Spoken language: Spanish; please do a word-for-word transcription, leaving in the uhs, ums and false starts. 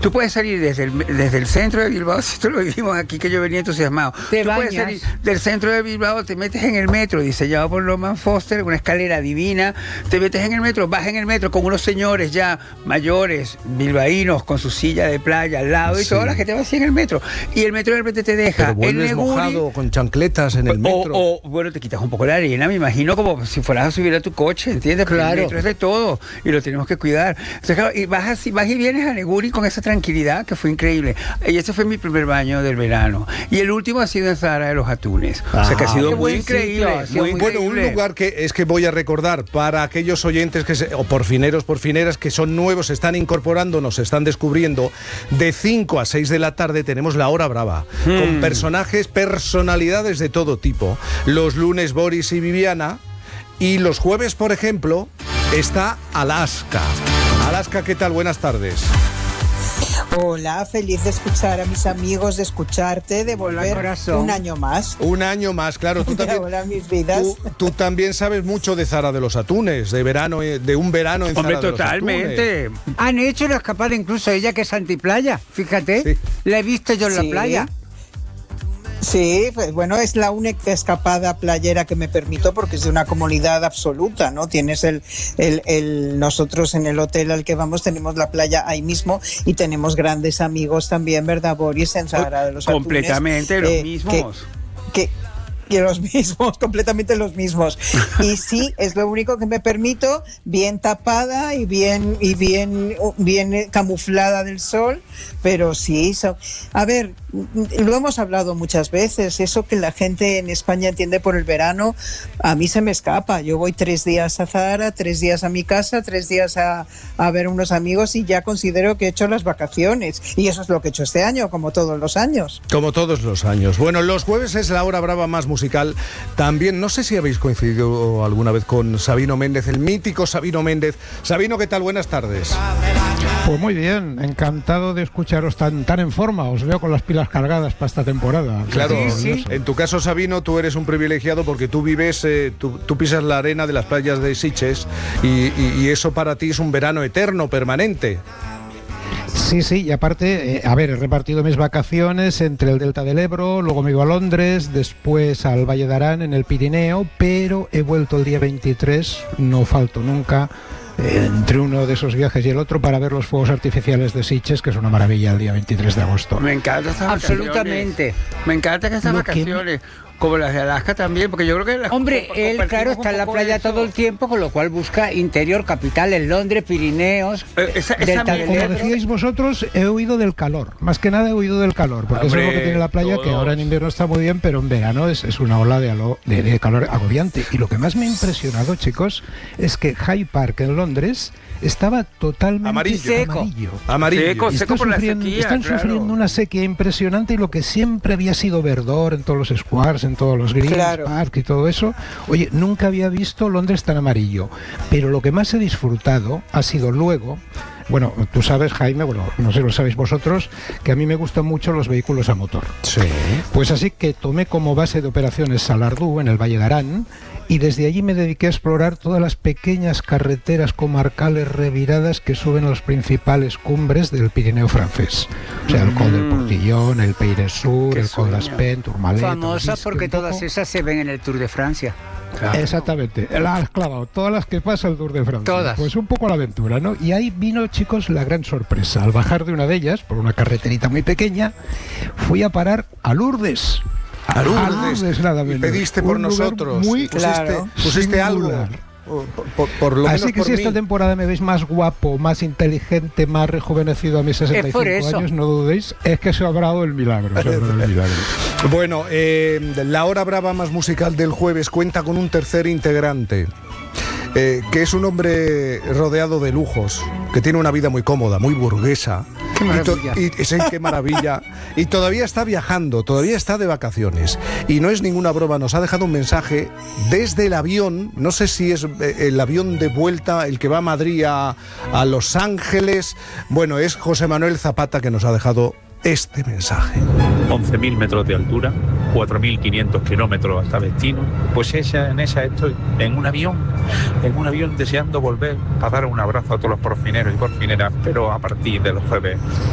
Tú puedes salir desde el, desde el centro de Bilbao, si esto lo vivimos aquí, que yo venía entusiasmado. Te Tú bañas. puedes salir del centro de Bilbao, te metes en el metro, diseñado por Norman Foster, una escalera divina, te metes en el metro, vas en el metro con unos señores ya mayores, bilbaínos, con su silla de playa al lado y Sí. toda la gente va así en el metro. Y el metro de repente te deja Pero el vuelves Neguri, mojado con chancletas en el metro. O, o, bueno, te quitas un poco la arena, me imagino, como si fueras a subir a tu coche, ¿entiendes? Porque Claro. el metro es de todo y lo tenemos que cuidar. Entonces, claro, y vas así, vas y vienes a Neguri con esa tranquilidad que fue increíble. Y ese fue mi primer baño del verano. Y el último ha sido en Zahara de los Atunes. O sea que ha Ah, sido qué muy buen increíble. sitio, ha sido muy muy Bueno, un increíble. lugar que es que voy a recordar para aquellos oyentes que se- o porfineros, porfineras que son nuevos, se están incorporando, nos están descubriendo. De cinco a seis de la tarde tenemos la hora brava, Hmm. con personajes, personalidades de todo tipo. Los lunes Boris y Viviana, y los jueves, por ejemplo, está Alaska. Alaska, ¿qué tal? Buenas tardes. Hola, feliz de escuchar a mis amigos, de escucharte, de volver corazón. un año más. Un año más, claro. Tú también, Hola, mis vidas. tú, tú también sabes mucho de Zara de los Atunes, de verano, eh, de un verano en Hombre, Zara de los Atunes. totalmente. Han hecho una escapada incluso ella que es antiplaya, fíjate. Sí. La he visto yo en Sí. la playa. Sí, pues bueno, es la única escapada playera que me permito porque es de una comodidad absoluta, ¿no? Tienes el, el, el, nosotros en el hotel al que vamos tenemos la playa ahí mismo y tenemos grandes amigos también, ¿verdad, Boris? En Zahara de los Atunes. Completamente los eh, mismos. Que, que, que los mismos, completamente los mismos. Y sí, es lo único que me permito, bien tapada y bien, y bien, bien camuflada del sol, pero sí, so, a ver, lo hemos hablado muchas veces, eso que la gente en España entiende por el verano, a mí se me escapa. Yo voy tres días a Zahara, tres días a mi casa, tres días a, a ver unos amigos y ya considero que he hecho las vacaciones. Y eso es lo que he hecho este año, como todos los años. Como todos los años. Bueno, los jueves es la hora brava más musical. También, no sé si habéis coincidido alguna vez con Sabino Méndez, el mítico Sabino Méndez. Sabino, ¿qué tal? Buenas tardes. Pues muy bien, encantado de escucharos tan, tan en forma. Os veo con las pilas cargadas para esta temporada. Claro, Sí, sí. en tu caso, Sabino, tú eres un privilegiado porque tú vives, eh, tú, tú pisas la arena de las playas de Sitges y, y, y eso para ti es un verano eterno, permanente. Sí, sí, y aparte, eh, a ver, he repartido mis vacaciones entre el Delta del Ebro, luego me iba a Londres, después al Valle de Arán en el Pirineo, pero he vuelto el día veintitrés, no falto nunca, eh, entre uno de esos viajes y el otro para ver los fuegos artificiales de Sitges, que es una maravilla el día veintitrés de agosto. Me encantan estas Absolutamente. vacaciones. Me encantan estas Lo que- vacaciones. Como las de Alaska también, porque yo creo que las Hombre, compa- él, compartimos claro, un está en la poco playa eso. todo el tiempo, con lo cual busca interior, capital, en Londres, Pirineos, Eh, esa- esa Delta mi- del Como Ebro. decíais vosotros, he huido del calor. Más que nada he huido del calor, porque eso es lo Hombre, que tiene la playa, que todos. ahora en invierno está muy bien, pero en verano es, es una ola de, alo- de, de calor agobiante. Y lo que más me ha impresionado, chicos, es que Hyde Park en Londres estaba totalmente Amarillo. Seco. amarillo. Amarillo. Seco, Y seco están por la sufriendo, sequía, están claro. sufriendo una sequía impresionante y lo que siempre había sido verdor en todos los squares, en todos los greens, Claro. park y todo eso. Oye, nunca había visto Londres tan amarillo. Pero lo que más he disfrutado ha sido luego, bueno, tú sabes, Jaime, bueno, no sé, lo sabéis vosotros, que a mí me gustan mucho los vehículos a motor. Sí. Pues así que tomé como base de operaciones Salardú en el Valle de Arán y desde allí me dediqué a explorar todas las pequeñas carreteras comarcales reviradas que suben a las principales cumbres del Pirineo francés. O sea, el Col del Portillón, el Peire Sur, Qué el Col sueño. d'Aspent, Tourmalet... Famosas Orlisque, porque un poco. todas esas se ven en el Tour de Francia. Claro. Exactamente, la has clavado, todas las que pasa el Tour de Francia. Todas. Pues un poco la aventura, ¿no? Y ahí vino, chicos, la gran sorpresa. Al bajar de una de ellas, por una carreterita muy pequeña, fui a parar a Lourdes. A Lourdes. nada Y menos. pediste por Un lugar nosotros. Muy pusiste claro. pusiste algo. singular. Por, por- por lo menos Así que por si mí. esta temporada me veis más guapo, más inteligente, más rejuvenecido a mis sesenta y Es por cinco eso. años, no dudéis, es que se ha obrado el milagro. Se ha obrado el milagro. Bueno, eh, la hora brava más musical del jueves cuenta con un tercer integrante, eh, que es un hombre rodeado de lujos, que tiene una vida muy cómoda, muy burguesa. Qué Y to- maravilla. Y, sí, qué maravilla. Y todavía está viajando, todavía está de vacaciones. Y no es ninguna broma, nos ha dejado un mensaje desde el avión, no sé si es eh, el avión de vuelta, el que va a Madrid a, a Los Ángeles. Bueno, es José Manuel Zapata que nos ha dejado este mensaje. once mil metros de altura, cuatro mil quinientos kilómetros hasta destino. Pues esa, en esa estoy, en un avión, en un avión deseando volver para dar un abrazo a todos los porfineros y porfineras, pero a partir de los jueves